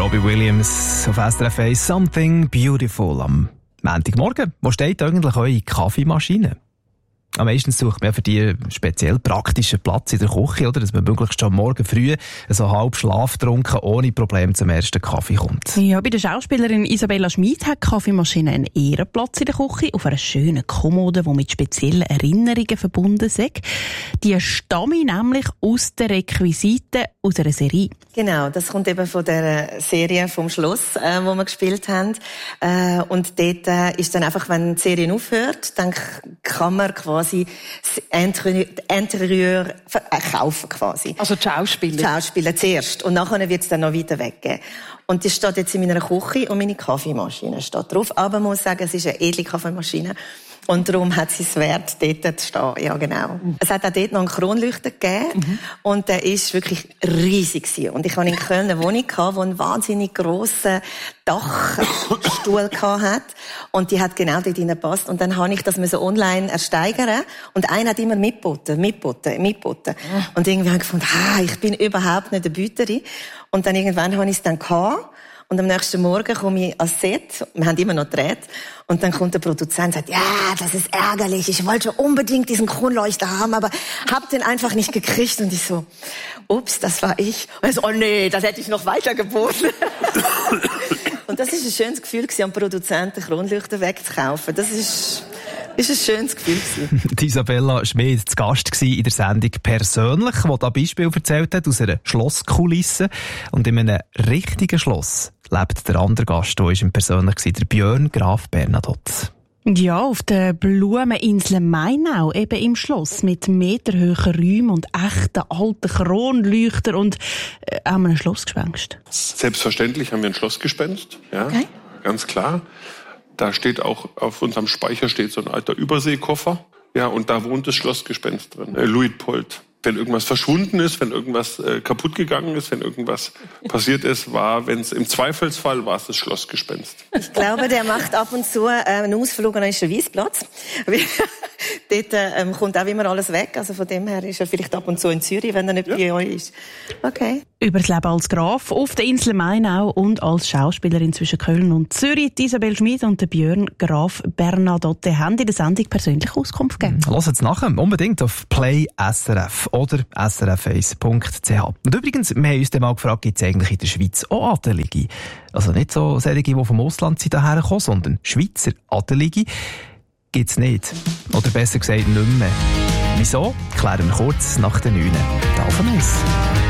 Robbie Williams auf SRF 1 «Something Beautiful» am Montagmorgen. Wo steht eigentlich eure Kaffeemaschine? Meistens sucht man für die speziell praktischen Platz in der Küche, oder? Dass man möglichst schon morgen früh so halb schlaftrunken ohne Probleme zum ersten Kaffee kommt. Ja, bei der Schauspielerin Isabella Schmid hat die Kaffeemaschine einen Ehrenplatz in der Küche auf einer schönen Kommode, die mit speziellen Erinnerungen verbunden ist. Die stammen nämlich aus den Requisiten aus einer Serie. Genau, das kommt eben von der Serie vom Schloss, wo wir gespielt haben. Und dort ist dann einfach, wenn die Serie aufhört, dann kann man quasi das Interieur kaufen quasi. Also die Schauspieler? Die Schauspieler zuerst. Und nachher wird es dann noch weiter weggeben. Und das steht jetzt in meiner Küche und meine Kaffeemaschine steht drauf. Aber man muss sagen, es ist eine edle Kaffeemaschine. Und darum hat sie es wert, dort zu stehen. Ja, genau. Es hat auch dort noch einen Kronleuchter gegeben. Und der ist wirklich riesig gewesen. Und ich hatte in Köln eine Wohnung, die einen wahnsinnig grossen Dachstuhl hatte. Und die hat genau dort reingepasst. Und dann habe ich das so online ersteigern. Und einer hat immer mitgeboten. Und irgendwie habe ich gefunden, ich bin überhaupt nicht eine Büterin. Und dann irgendwann habe ich es dann gehabt. Und am nächsten Morgen komme ich ans Set, wir haben immer noch gedreht, und dann kommt der Produzent und sagt, ja, das ist ärgerlich, ich wollte unbedingt diesen Kronleuchter haben, aber hab den einfach nicht gekriegt. Und ich so, ups, das war ich. Und er so, oh nee, das hätte ich noch weiter geboten. Und das ist ein schönes Gefühl, am Produzenten Kronleuchter wegzukaufen. Das ist ein schönes Gefühl. Die Isabella Schmid zu Gast in der Sendung «Persönlich», die da Beispiel erzählt hat aus einer Schlosskulisse. Und in einem richtigen Schloss lebt der andere Gast, der im Persönlich war, der Björn Graf Bernadotte. Ja, auf der Blumeninsel Mainau, eben im Schloss, mit meterhohen Räumen und echten alten Kronleuchtern und haben wir ein Schlossgespenst. Selbstverständlich haben wir ein Schlossgespenst, ja, okay. Ganz klar. Da steht auch, auf unserem Speicher steht so ein alter Überseekoffer. Ja, und da wohnt das Schlossgespenst drin. Luitpold. Wenn irgendwas verschwunden ist, wenn irgendwas kaputt gegangen ist, wenn irgendwas passiert ist, im Zweifelsfall war es das Schlossgespenst. Ich glaube, der macht ab und zu einen Ausflug an den Wiesplatz. Dort kommt auch immer alles weg. Also von dem her ist er vielleicht ab und zu in Zürich, wenn er nicht bei euch ist. Okay. Über das Leben als Graf auf der Insel Mainau und als Schauspielerin zwischen Köln und Zürich. Die Isabelle Schmid und der Björn Graf Bernadotte haben in der Sendung persönlich Auskunft gegeben. Hört es nachher unbedingt auf Play SRF oder srf1.ch. Und übrigens, wir haben uns dann mal gefragt, gibt es eigentlich in der Schweiz auch Adelige? Also nicht so solche, die vom Ausland hierher kommen, sondern Schweizer Adelige gibt es nicht. Oder besser gesagt, nicht mehr. Wieso? Klären wir kurz nach den 9. Auf dem Eis.